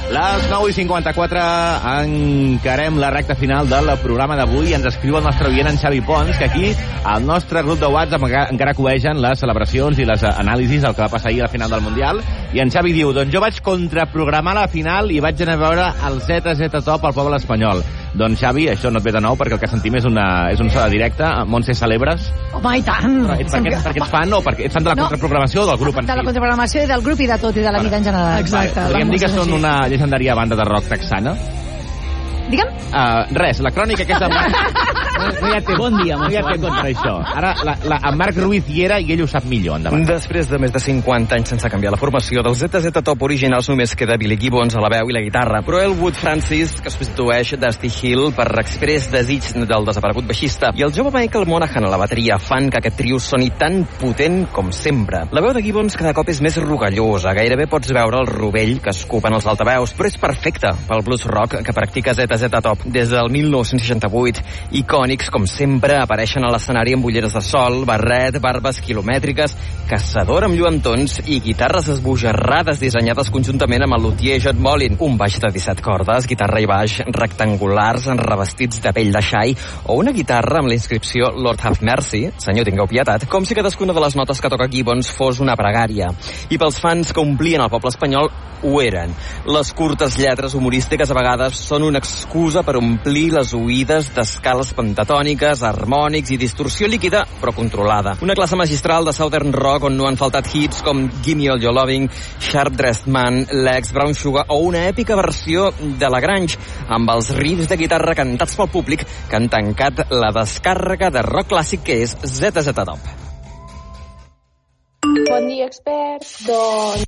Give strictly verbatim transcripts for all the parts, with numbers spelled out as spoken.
Les nou i cinquanta-quatre encarem la recta final del programa d'avui i ens escriu el nostre oient, en Xavi Pons, que aquí al nostre grup de WhatsApp encara coegen les celebracions i les anàlisis del que va passar ahir a la final del Mundial. I en Xavi diu, doncs jo vaig contraprogramar la final i vaig anar a veure el Z Z Top al poble espanyol. Doncs Xavi, això no et ve de nou, perquè el que sentim és, una, és un so de directe. Montse, celebres? Home, i tant! Ets perquè, perquè ets fan o perquè ets fan de la no, contraprogramació o del grup en si? De la contraprogramació i del grup i de tot, i de la vida en general. Exacte. Podríem dir que són una llegendària banda de rock texana? Digue'm? Uh, res, la crònica aquesta... No, no hi ha temps, bon dia, no hi ha temps per això. Ara, la, la, en Marc Ruiz hi era i ell ho sap millor, endavant. Després de més de cinquanta anys sense canviar la formació dels Z Z Top originals, només queda Billy Gibbons a la veu i la guitarra. Però Elwood Francis, que substitueix Dusty Hill per exprés desig del desaparegut baixista, i el jove Michael Monaghan a la bateria fan que aquest trio soni tan potent com sempre. La veu de Gibbons cada cop és més rogallosa, gairebé pots veure el rovell que escupen els altaveus, però és perfecta pel blues rock que practica Z Z Top des del mil nou-cents seixanta-vuit. Icònics, com sempre, apareixen a l'escenari amb ulleres de sol, barret, barbes quilomètriques, caçador amb lluentons i guitarres esbojarrades dissenyades conjuntament amb el luthier John Mollin. Un baix de disset cordes, guitarra i baix rectangulars revestits de pell de xai o una guitarra amb la inscripció Lord have mercy, senyor tingueu pietat, com si cadascuna de les notes que toca Gibbons fos una pregària. I pels fans que omplien el poble espanyol, ho eren. Les curtes lletres humorístiques a vegades són una excusa per omplir les oïdes d'escales pentatòniques, harmònics i distorsió líquida, però controlada. Una classe magistral de Southern Rock on no han faltat hits com Gimme All Your Loving, Sharp Dressed Man, Legs, Brown Sugar o una èpica versió de La Grange amb els riffs de guitarra cantats pel públic que han tancat la descàrrega de rock clàssic que és Z Z Top. Bon dia, experts. Doncs...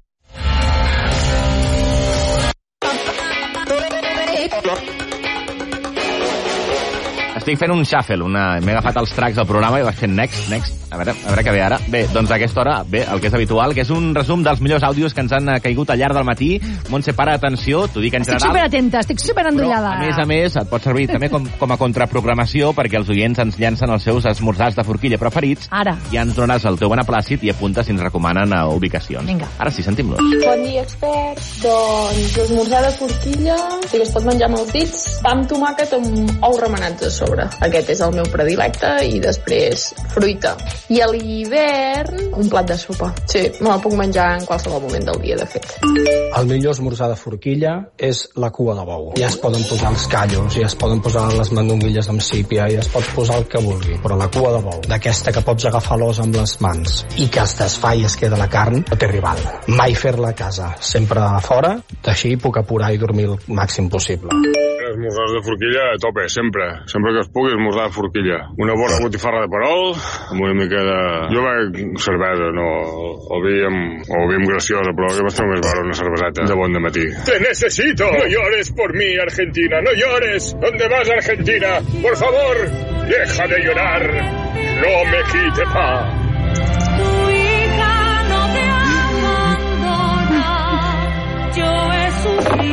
Estic fent un shuffle, una... m'he agafat els tracks del programa i vaig fent next, next, a veure, a veure què ve ara. Bé, doncs a aquesta hora, bé, el que és habitual, que és un resum dels millors àudios que ens han caigut al llarg del matí. Montse, para atenció, t'ho dic en general. Estic superatenta, estic superendollada. Però, a més a més, et pot servir també com, com a contraprogramació perquè els oients ens llancen els seus esmorzars de forquilla preferits. Ara. Ja ens donaràs el teu beneplàcit i apunta si ens recomanen a ubicacions. Vinga. Ara sí, sentim-los. Bon dia, experts. Doncs l'esmorzar de forquilla, sí que es pot menjar amb els dits, pa amb tomàquet amb ous remenats a sobre. Aquest és el meu predilecte i després fruita. I a l'hivern, un plat de sopa. Sí, me la puc menjar en qualsevol moment del dia, de fet. El millor esmorzar de forquilla és la cua de bou. Ja es poden posar els callos, ja es poden posar les mandonguilles amb sípia, ja es pot posar el que vulgui, però la cua de bou, d'aquesta que pots agafar l'os amb les mans i que es desfà i es queda la carn, no té rival. Mai fer-la a casa, sempre a fora, així puc apurar i dormir el màxim possible. Esmorzars de forquilla a tope, sempre. Sempre que es pugui esmorzar de forquilla. Una bona botifarra de perol, amb una mica de... Jo veig cervesa, no... El vi amb, el vi amb graciosa, però que m'està més veure una cerveseta de bon dematí. Te necesito! No llores por mí, Argentina, no llores! ¿Dónde vas, Argentina? Por favor, deja de llorar. No me quite pa. Tu hija no te abandona. Yo he sufrido.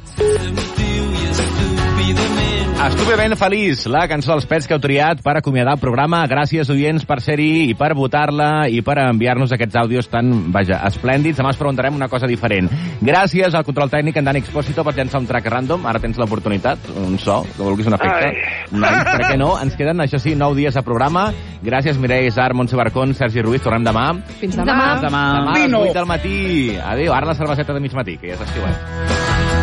Estúpidament feliç, la cançó dels Pets que heu triat per acomiadar el programa. Gràcies, oients, per ser-hi i per votar-la i per enviar-nos aquests àudios tan, vaja, esplèndids. Demà us preguntarem una cosa diferent. Gràcies al control tècnic, en Dani Expósito, per llançar un track random. Ara tens l'oportunitat, un so, que vulguis un efecte. No, per què no? Ens queden, això sí, nou dies de programa. Gràcies, Mireia Isar, Montse Barcón, Sergi Ruiz. Tornem demà. Fins demà. Demà, demà a les vuit del matí. Adéu. Ara la cerveseta de mig matí, que ja és estiuet.